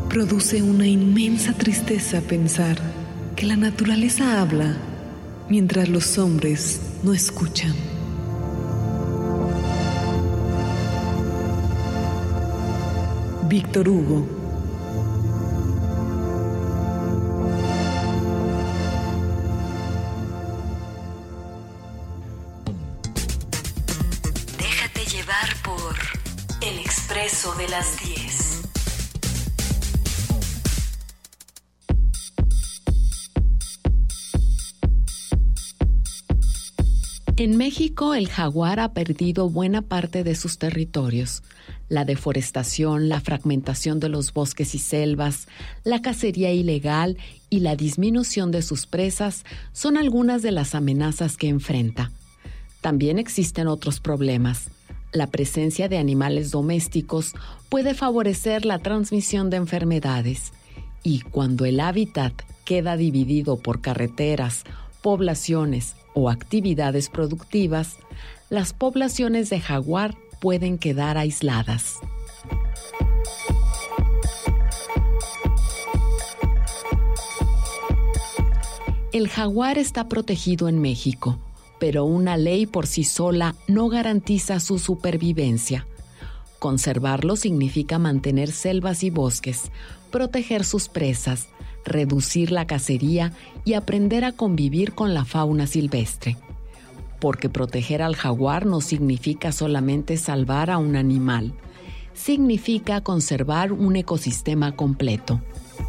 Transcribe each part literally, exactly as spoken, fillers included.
Produce una inmensa tristeza pensar que la naturaleza habla mientras los hombres no escuchan. Víctor Hugo. Déjate llevar por El Expreso de las diez. En México, el jaguar ha perdido buena parte de sus territorios. La deforestación, la fragmentación de los bosques y selvas, la cacería ilegal y la disminución de sus presas son algunas de las amenazas que enfrenta. También existen otros problemas. La presencia de animales domésticos puede favorecer la transmisión de enfermedades. Y cuando el hábitat queda dividido por carreteras, poblaciones o actividades productivas, las poblaciones de jaguar pueden quedar aisladas. El jaguar está protegido en México, pero una ley por sí sola no garantiza su supervivencia. Conservarlo significa mantener selvas y bosques, proteger sus presas, reducir la cacería y aprender a convivir con la fauna silvestre. Porque proteger al jaguar no significa solamente salvar a un animal, significa conservar un ecosistema completo.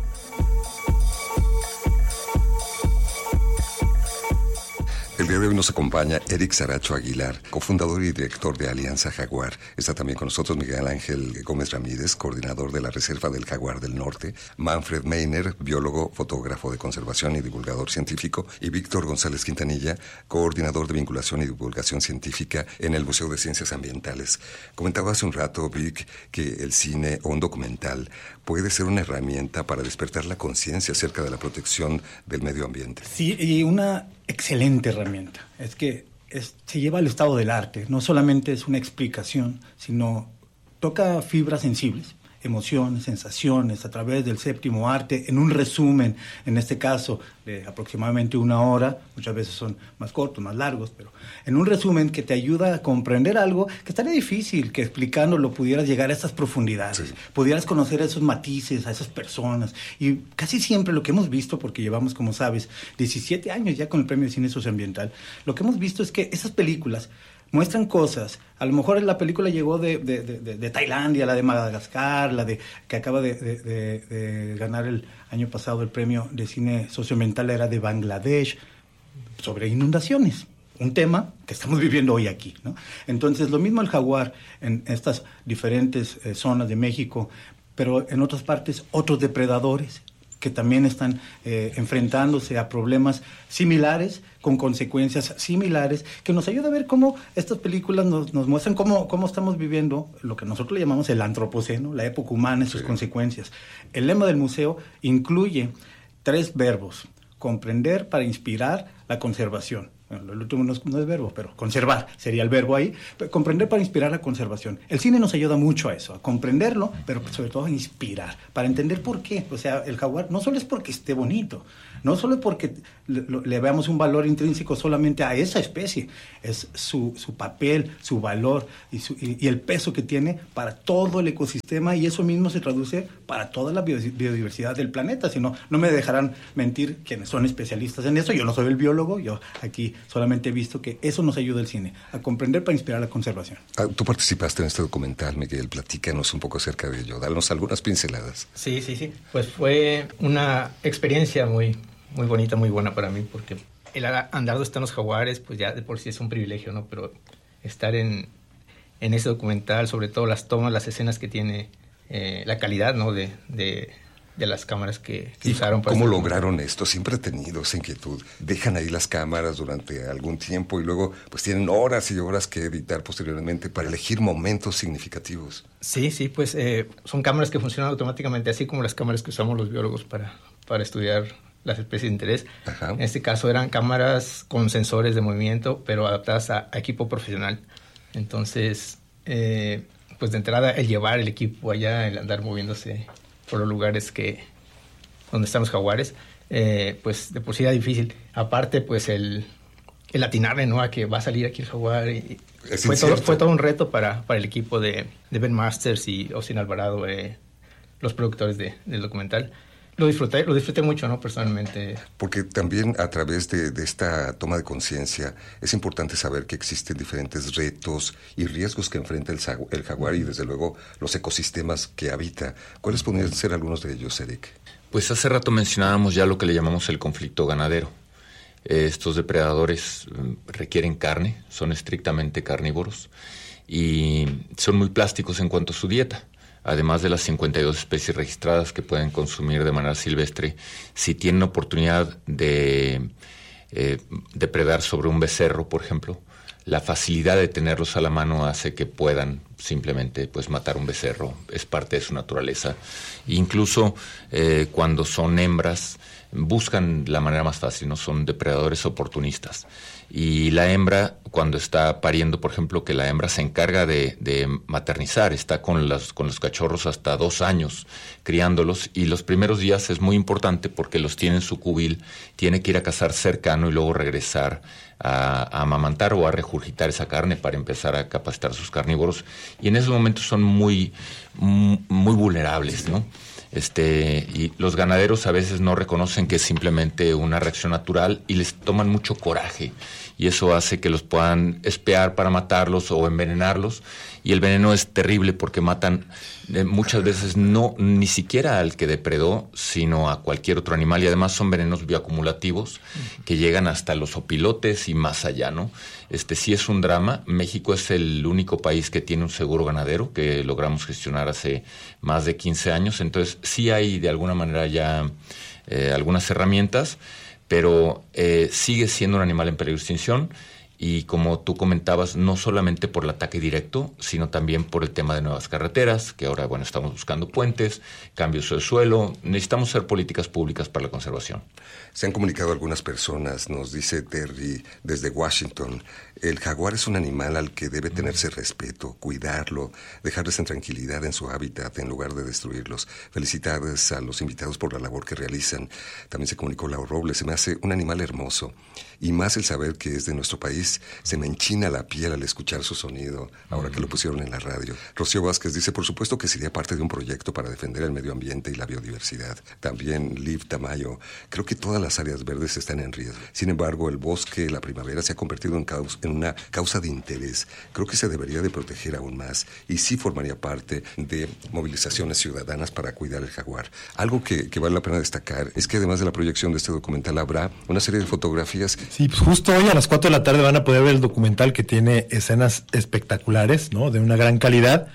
El día de hoy nos acompaña Eric Saracho Aguilar, cofundador y director de Alianza Jaguar. Está también con nosotros Miguel Ángel Gómez Ramírez, coordinador de la Reserva del Jaguar del Norte, Manfred Meiner, biólogo, fotógrafo de conservación y divulgador científico, y Víctor González Quintanilla, coordinador de vinculación y divulgación científica en el Museo de Ciencias Ambientales. Comentaba hace un rato, Vic, que el cine o un documental puede ser una herramienta para despertar la conciencia acerca de la protección del medio ambiente. Sí, y una excelente herramienta. Es que es, se lleva al estado del arte. No solamente es una explicación, sino toca fibras sensibles, emociones, sensaciones, a través del séptimo arte, en un resumen, en este caso, de aproximadamente una hora, muchas veces son más cortos, más largos, pero en un resumen que te ayuda a comprender algo que estaría difícil que explicándolo pudieras llegar a esas profundidades, sí. Pudieras conocer a esos matices, a esas personas, y casi siempre lo que hemos visto, porque llevamos, como sabes, diecisiete años ya con el Premio de Cine Socioambiental, lo que hemos visto es que esas películas muestran cosas. A lo mejor la película llegó de, de, de, de Tailandia, la de Madagascar, la de que acaba de, de, de, de ganar el año pasado el premio de cine socioambiental, era de Bangladesh, sobre inundaciones. Un tema que estamos viviendo hoy aquí, ¿no? Entonces, lo mismo el jaguar en estas diferentes eh, zonas de México, pero en otras partes, otros depredadores que también están eh, enfrentándose a problemas similares, con consecuencias similares, que nos ayuda a ver cómo estas películas nos, nos muestran cómo, cómo estamos viviendo lo que nosotros le llamamos el antropoceno, la época humana y sus sí. consecuencias. El lema del museo incluye tres verbos: comprender para inspirar la conservación. Bueno, el último no es, no es verbo, pero conservar sería el verbo ahí. Pero comprender para inspirar la conservación. El cine nos ayuda mucho a eso, a comprenderlo, pero sobre todo a inspirar, para entender por qué. O sea, el jaguar no solo es porque esté bonito, no solo es porque le, le veamos un valor intrínseco solamente a esa especie, es su, su papel, su valor y, su, y, y el peso que tiene para todo el ecosistema, y eso mismo se traduce para toda la biodiversidad del planeta. Si no, no me dejarán mentir quienes son especialistas en eso. Yo no soy el biólogo, yo aquí solamente he visto que eso nos ayuda el cine, a comprender para inspirar la conservación. Ah, tú participaste en este documental, Miguel, platícanos un poco acerca de ello, danos algunas pinceladas. Sí, sí, sí, pues fue una experiencia muy, muy bonita, muy buena para mí, porque el andar donde están los jaguares, pues ya de por sí es un privilegio, ¿no? Pero estar en, en ese documental, sobre todo las tomas, las escenas que tiene, eh, la calidad, ¿no? de... de de las cámaras que, que usaron para... ¿Cómo lograron esto? Siempre he tenido esa inquietud. Dejan ahí las cámaras durante algún tiempo y luego pues tienen horas y horas que editar posteriormente para elegir momentos significativos. Sí, sí, pues eh, son cámaras que funcionan automáticamente, así como las cámaras que usamos los biólogos para, para estudiar las especies de interés. Ajá. En este caso eran cámaras con sensores de movimiento, pero adaptadas a, a equipo profesional. Entonces, eh, pues de entrada el llevar el equipo allá, el andar moviéndose por los lugares que donde están los jaguares, eh, pues de por sí era difícil. Aparte, pues el, el atinarle, ¿no?, a que va a salir aquí el jaguar. Y fue, todo, fue todo un reto para, para el equipo de, de Ben Masters y Austin Alvarado, eh, los productores de, del documental. Lo disfruté, lo disfruté mucho, ¿no?, personalmente. Porque también a través de, de esta toma de conciencia es importante saber que existen diferentes retos y riesgos que enfrenta el, el jaguar y desde luego los ecosistemas que habita. ¿Cuáles podrían ser algunos de ellos, Eric? Pues hace rato mencionábamos ya lo que le llamamos el conflicto ganadero. Eh, estos depredadores eh, requieren carne, son estrictamente carnívoros y son muy plásticos en cuanto a su dieta. Además de las cincuenta y dos especies registradas que pueden consumir de manera silvestre, si tienen oportunidad de eh, depredar sobre un becerro, por ejemplo, la facilidad de tenerlos a la mano hace que puedan simplemente pues matar un becerro, es parte de su naturaleza. Incluso eh, cuando son hembras, buscan la manera más fácil, ¿no? Son depredadores oportunistas. Y la hembra, cuando está pariendo, por ejemplo, que la hembra se encarga de, de maternizar, está con, las, con los cachorros hasta dos años criándolos, y los primeros días es muy importante porque los tiene en su cubil, tiene que ir a cazar cercano y luego regresar a, a amamantar o a regurgitar esa carne para empezar a capacitar a sus carnívoros, y en esos momentos son muy, muy vulnerables, ¿no? Este, y los ganaderos a veces no reconocen que es simplemente una reacción natural y les toman mucho coraje, y eso hace que los puedan espiar para matarlos o envenenarlos, y el veneno es terrible porque matan eh, muchas veces no ni siquiera al que depredó, sino a cualquier otro animal, y además son venenos bioacumulativos que llegan hasta los opilotes y más allá, ¿no? Este sí es un drama. México es el único país que tiene un seguro ganadero que logramos gestionar hace más de quince años, entonces sí hay de alguna manera ya eh, algunas herramientas, pero eh, sigue siendo un animal en peligro de extinción, y como tú comentabas, no solamente por el ataque directo, sino también por el tema de nuevas carreteras, que ahora, bueno, estamos buscando puentes, cambios de suelo. Necesitamos hacer políticas públicas para la conservación. Se han comunicado algunas personas, nos dice Terry desde Washington, el jaguar es un animal al que debe tenerse respeto, cuidarlo, dejarles en tranquilidad en su hábitat en lugar de destruirlos. Felicidades a los invitados por la labor que realizan. También se comunicó Lau Robles, se me hace un animal hermoso, y más el saber que es de nuestro país, se me enchina la piel al escuchar su sonido, ahora que lo pusieron en la radio. Rocío Vázquez dice, por supuesto que sería parte de un proyecto para defender el medio ambiente y la biodiversidad. También Liv Tamayo, creo que todas las áreas verdes están en riesgo. Sin embargo, el bosque, la primavera, se ha convertido en, causa, en una causa de interés. Creo que se debería de proteger aún más, y sí formaría parte de movilizaciones ciudadanas para cuidar el jaguar. Algo que, que vale la pena destacar es que además de la proyección de este documental habrá una serie de fotografías. Sí, pues justo hoy a las cuatro de la tarde van a poder ver el documental, que tiene escenas espectaculares, ¿no?, de una gran calidad,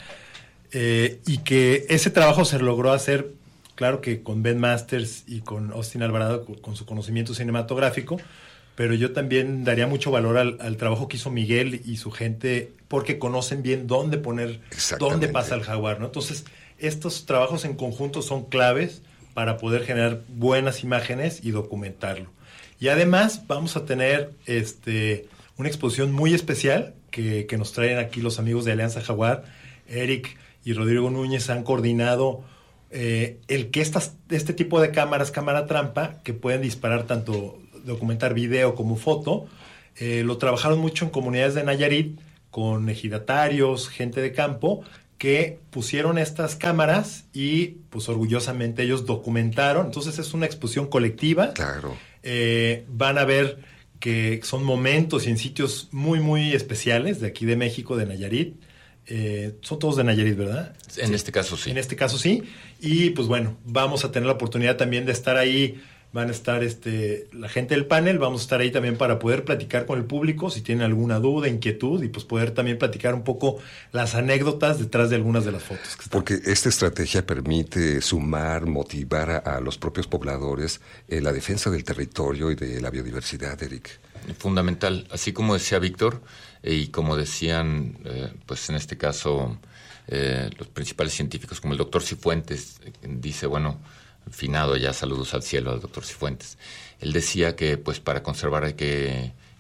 eh, y que ese trabajo se logró hacer, claro que con Ben Masters y con Austin Alvarado, con, con su conocimiento cinematográfico, pero yo también daría mucho valor al, al trabajo que hizo Miguel y su gente, porque conocen bien dónde poner, dónde pasa el jaguar, ¿no? Entonces, estos trabajos en conjunto son claves para poder generar buenas imágenes y documentarlo. Y además vamos a tener este, una exposición muy especial que, que nos traen aquí los amigos de Alianza Jaguar. Eric y Rodrigo Núñez han coordinado eh, el que estas, este tipo de cámaras, cámara trampa, que pueden disparar tanto, documentar video como foto, eh, lo trabajaron mucho en comunidades de Nayarit, con ejidatarios, gente de campo, que pusieron estas cámaras y pues orgullosamente ellos documentaron. Entonces es una exposición colectiva. Claro. Eh, van a ver que son momentos y en sitios muy, muy especiales de aquí de México, de Nayarit. Eh, son todos de Nayarit, ¿verdad? En sí. este caso sí. En este caso sí. Y pues bueno, vamos a tener la oportunidad también de estar ahí. Van a estar este, la gente del panel, vamos a estar ahí también para poder platicar con el público si tienen alguna duda, inquietud, y pues poder también platicar un poco las anécdotas detrás de algunas de las fotos que están. Porque esta estrategia permite sumar, motivar a, a los propios pobladores en la defensa del territorio y de la biodiversidad, Eric. Fundamental, así como decía Víctor, eh, y como decían, eh, pues en este caso, eh, los principales científicos, como el doctor Cifuentes, eh, dice, bueno, finado ya, saludos al cielo al doctor Cifuentes. Él decía que pues para conservar hay que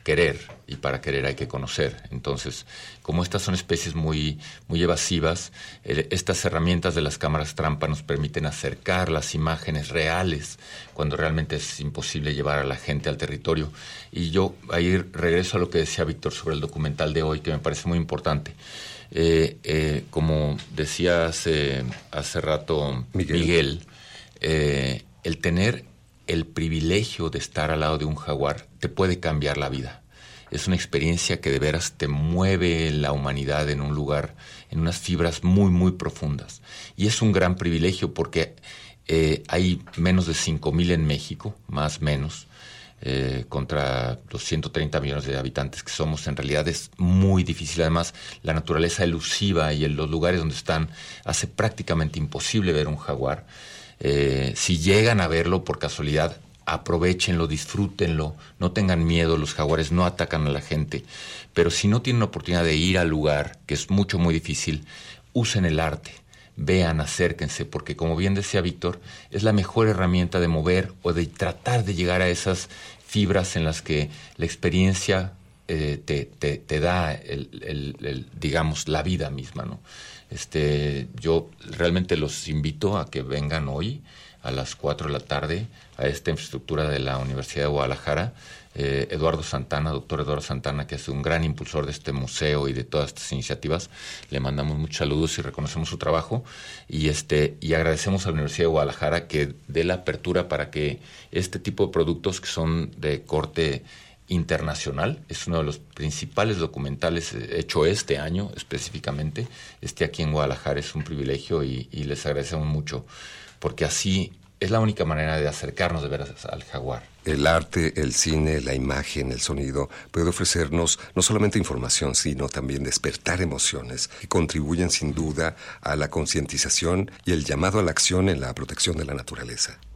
querer, y para querer hay que conocer. Entonces, como estas son especies muy, muy evasivas, eh, estas herramientas de las cámaras trampa nos permiten acercar las imágenes reales cuando realmente es imposible llevar a la gente al territorio. Y yo ahí regreso a lo que decía Víctor sobre el documental de hoy, que me parece muy importante. Eh, eh, como decía hace, hace rato Miguel, Miguel eh, el tener el privilegio de estar al lado de un jaguar te puede cambiar la vida. Es una experiencia que de veras te mueve la humanidad en un lugar, en unas fibras muy, muy profundas. Y es un gran privilegio porque eh, hay menos de cinco mil en México, más o menos, eh, contra los ciento treinta millones de habitantes que somos. En realidad es muy difícil. Además, la naturaleza elusiva y en los lugares donde están hace prácticamente imposible ver un jaguar. Eh, si llegan a verlo por casualidad, aprovéchenlo, disfrútenlo, no tengan miedo, los jaguares no atacan a la gente, pero si no tienen la oportunidad de ir al lugar, que es mucho, muy difícil, usen el arte, vean, acérquense, porque como bien decía Víctor, es la mejor herramienta de mover o de tratar de llegar a esas fibras en las que la experiencia eh, te, te, te da, el, el, el, digamos, la vida misma, ¿no? Este, yo realmente los invito a que vengan hoy a las cuatro de la tarde a esta infraestructura de la Universidad de Guadalajara. Eh, Eduardo Santana, doctor Eduardo Santana, que es un gran impulsor de este museo y de todas estas iniciativas, le mandamos muchos saludos y reconocemos su trabajo y este y agradecemos a la Universidad de Guadalajara que dé la apertura para que este tipo de productos que son de corte internacional, es uno de los principales documentales hecho este año específicamente, esté aquí en Guadalajara. Es un privilegio y, y les agradecemos mucho, porque así es la única manera de acercarnos de veras al jaguar. El arte, el cine, la imagen, el sonido puede ofrecernos no solamente información, sino también despertar emociones que contribuyen sin duda a la concientización y el llamado a la acción en la protección de la naturaleza.